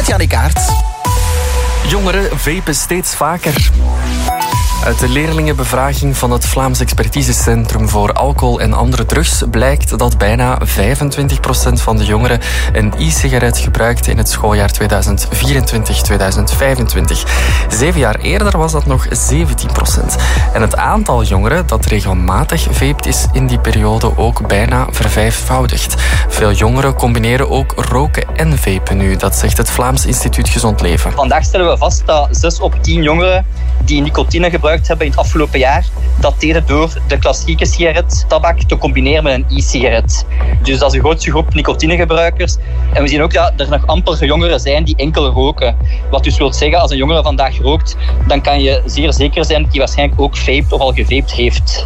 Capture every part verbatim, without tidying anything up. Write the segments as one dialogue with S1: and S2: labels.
S1: Jannik Aert.
S2: Jongeren vapen steeds vaker. Uit de leerlingenbevraging van het Vlaams Expertisecentrum voor Alcohol en Andere Drugs blijkt dat bijna vijfentwintig procent van de jongeren een e-sigaret gebruikte in het schooljaar tweeduizend vierentwintig tweeduizend vijfentwintig. Zeven jaar eerder was dat nog zeventien procent. En het aantal jongeren dat regelmatig vapet is in die periode ook bijna vervijfvoudigd. Veel jongeren combineren ook roken en vapen nu, dat zegt het Vlaams Instituut Gezond Leven.
S3: Vandaag stellen we vast dat zes op tien jongeren die nicotine gebruikt hebben in het afgelopen jaar, dat deden door de klassieke sigaret, tabak, te combineren met een e-sigaret. Dus dat is de grootste groep nicotinegebruikers. En we zien ook dat er nog amper jongeren zijn die enkel roken. Wat dus wil zeggen, als een jongere vandaag rookt, dan kan je zeer zeker zijn dat hij waarschijnlijk ook vapet of al gevaped heeft.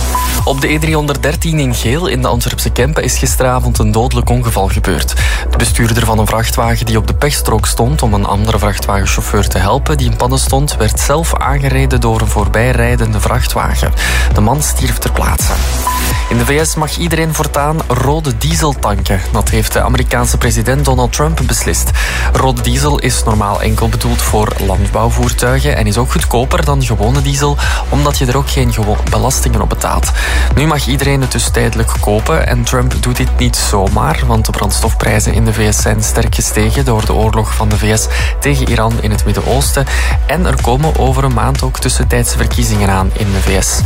S2: Op de E driehonderddertien in Geel in de Antwerpse Kempen is gisteravond een dodelijk ongeval gebeurd. De bestuurder van een vrachtwagen die op de pechstrook stond om een andere vrachtwagenchauffeur te helpen die in pannen stond, werd zelf aangereden door een voorbijrijdende vrachtwagen. De man stierf ter plaatse. In de V S mag iedereen voortaan rode diesel tanken. Dat heeft de Amerikaanse president Donald Trump beslist. Rode diesel is normaal enkel bedoeld voor landbouwvoertuigen en is ook goedkoper dan gewone diesel, omdat je er ook geen belastingen op betaalt. Nu mag iedereen het dus tijdelijk kopen en Trump doet dit niet zomaar, want de brandstofprijzen in de V S zijn sterk gestegen door de oorlog van de V S tegen Iran in het Midden-Oosten en er komen over een maand ook tussentijdse verkiezingen aan in de V S.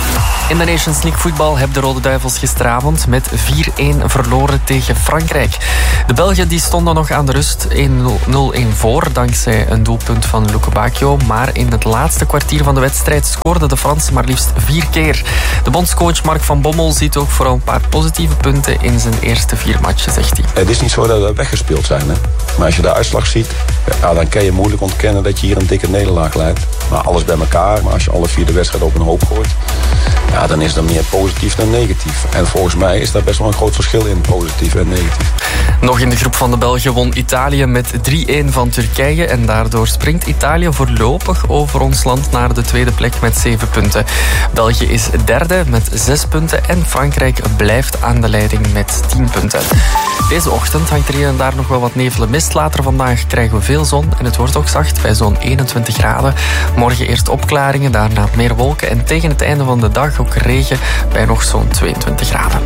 S2: In de Nations League voetbal hebben de Rode Duivels gisteravond met vier-een verloren tegen Frankrijk. De Belgen die stonden nog aan de rust één nul voor dankzij een doelpunt van Luke Bacchio, maar in het laatste kwartier van de wedstrijd scoorden de Fransen maar liefst vier keer. De bondscoach Mark van Bommel ziet ook vooral een paar positieve punten in zijn eerste vier matchen, zegt hij.
S4: Het is niet zo dat we weggespeeld zijn, hè? Maar als je de uitslag ziet, ja, dan kan je moeilijk ontkennen dat je hier een dikke nederlaag leidt. Maar alles bij elkaar, maar als je alle vier de wedstrijd op een hoop gooit, ja, dan is dat meer positief dan negatief. En volgens mij is daar best wel een groot verschil in, positief en negatief.
S2: Nog in de groep van de Belgen won Italië met drie-een van Turkije en daardoor springt Italië voorlopig over ons land naar de tweede plek met zeven punten. België is derde met zes punten en Frankrijk blijft aan de leiding met tien punten. Deze ochtend hangt er hier en daar nog wel wat nevel en mist. Later vandaag krijgen we veel zon en het wordt ook zacht bij zo'n eenentwintig graden. Morgen eerst opklaringen, daarna meer wolken en tegen het einde van de dag ook regen bij nog zo'n tweeëntwintig graden.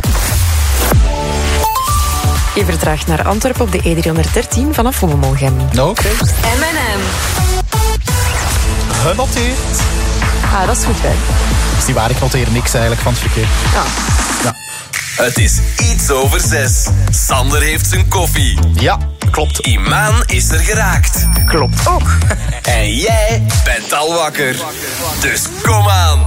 S5: Je vertraagt naar Antwerpen op de E driehonderddertien vanaf Wommelgem.
S1: Oké. Okay.
S5: M en M.
S1: Genoteerd.
S5: Ah, dat is goed werk.
S1: Dat is niet waar, ik noteer niks eigenlijk van het verkeer.
S5: Ja.
S1: Ja.
S6: Het is iets over zes. Sander heeft zijn koffie.
S1: Ja, klopt.
S6: Imaan is er geraakt.
S5: Klopt ook.
S6: En jij bent al wakker. Dus kom aan.